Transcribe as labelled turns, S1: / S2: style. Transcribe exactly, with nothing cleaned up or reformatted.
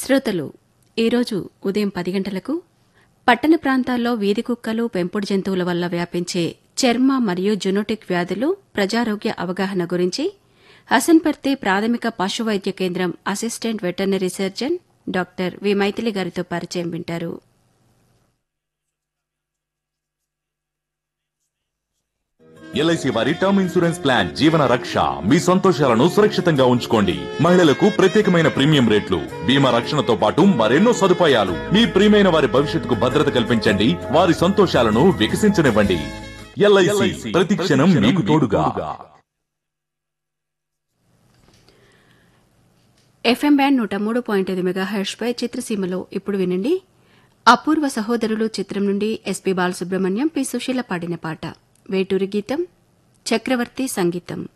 S1: శ్రోతలు ఈరోజు ఉదయం పది గంటలకు పట్టణ ప్రాంతాల్లో వీధి కుక్కలు పెంపుడు జంతువుల వల్ల వ్యాపించే చర్మ మరియు జునోటిక్ వ్యాధులు ప్రజారోగ్య అవగాహన గురించి హసన్పర్తి ప్రాథమిక పశు వైద్య కేంద్రం assistant veterinary surgeon doctor V Maithili గారితో పరిచయం వింటారు.
S2: ఎల్ఐసి వారి టర్మ్ ఇన్సూరెన్స్ ప్లాన్ జీవన రక్ష. మీ సంతోషాలను సురక్షితంగా ఉంచుకోండి. మహిళలకు ప్రత్యేకమైన ప్రీమియం రేట్లు, బీమా రక్షణతో పాటు మరెన్నో సదుపాయాలు. మీ ప్రియమైన వారి భవిష్యత్తుకు భద్రత కల్పించండి. వారి సంతోషాలను వికసించనివ్వండి. ఎల్ఐసి ప్రతి క్షణం మీకు తోడుగా.
S1: ఎఫ్ఎం బ్యాండ్ నూట మూడు పాయింట్ ఐదు మెగాహెర్ట్జ్ పై చిత్రసీమలో ఇప్పుడు వినండి. అపూర్వ సహోదరులు చిత్రం నుండి ఎస్పీ బాలసుబ్రహ్మణ్యం, పి సుశీల పాడిన పాట. వేటూరి గీతం, చక్రవర్తి సంగీతం.